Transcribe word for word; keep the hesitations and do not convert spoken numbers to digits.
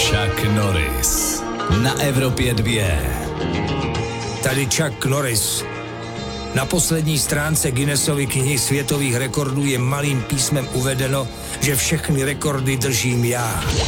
Chuck Norris na Evropě dvě. Tady Chuck Norris. Na poslední stránce Guinnessovy knihy světových rekordů je malým písmem uvedeno, že všechny rekordy držím já.